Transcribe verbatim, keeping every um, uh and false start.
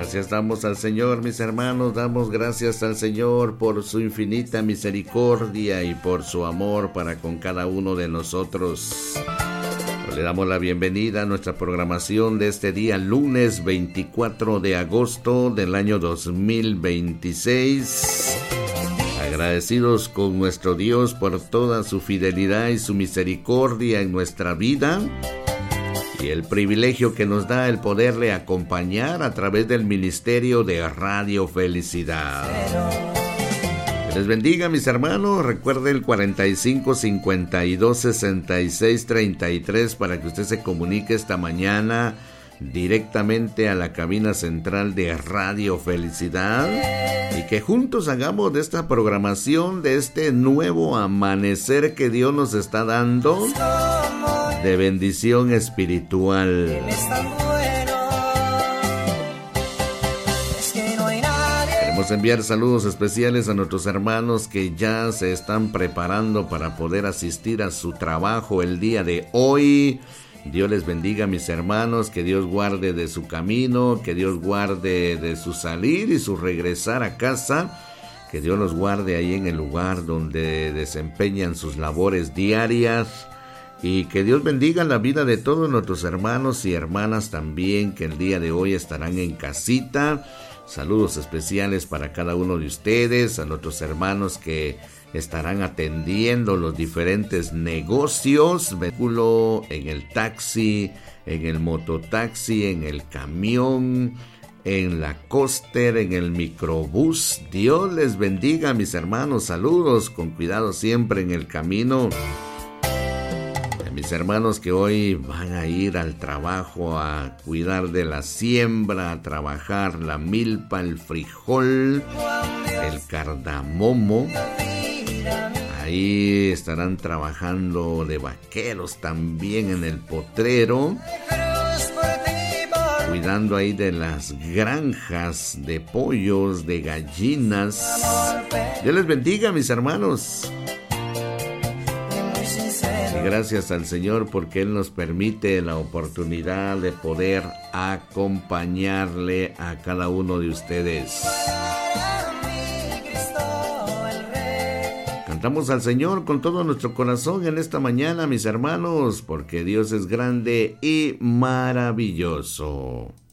Gracias damos al Señor, mis hermanos, damos gracias al Señor por su infinita misericordia y por su amor para con cada uno de nosotros. Le damos la bienvenida a nuestra programación de este día, lunes veinticuatro de agosto del año dos mil veintiséis. Agradecidos con nuestro Dios por toda su fidelidad y su misericordia en nuestra vida. Y el privilegio que nos da el poderle acompañar a través del ministerio de Radio Felicidad. Que les bendiga, mis hermanos. Recuerde el cuarenta y cinco, cincuenta y dos, sesenta y seis, treinta y tres para que usted se comunique esta mañana directamente a la cabina central de Radio Felicidad y que juntos hagamos de esta programación, de este nuevo amanecer que Dios nos está dando, de bendición espiritual. Queremos enviar saludos especiales a nuestros hermanos que ya se están preparando para poder asistir a su trabajo el día de hoy. Dios les bendiga, mis hermanos, que Dios guarde de su camino, que Dios guarde de su salir y su regresar a casa, que Dios los guarde ahí en el lugar donde desempeñan sus labores diarias. Y que Dios bendiga la vida de todos nuestros hermanos y hermanas también que el día de hoy estarán en casita. Saludos especiales para cada uno de ustedes, a nuestros hermanos que estarán atendiendo los diferentes negocios, vehículo, en el taxi, en el mototaxi, en el camión, en la coaster, en el microbús. Dios les bendiga, mis hermanos. Saludos, con cuidado siempre en el camino. Mis hermanos que hoy van a ir al trabajo a cuidar de la siembra, a trabajar la milpa, el frijol, el cardamomo. Ahí estarán trabajando de vaqueros también en el potrero, cuidando ahí de las granjas de pollos, de gallinas. Dios les bendiga, mis hermanos. Gracias al Señor porque Él nos permite la oportunidad de poder acompañarle a cada uno de ustedes. Cantamos al Señor con todo nuestro corazón en esta mañana, mis hermanos, porque Dios es grande y maravilloso.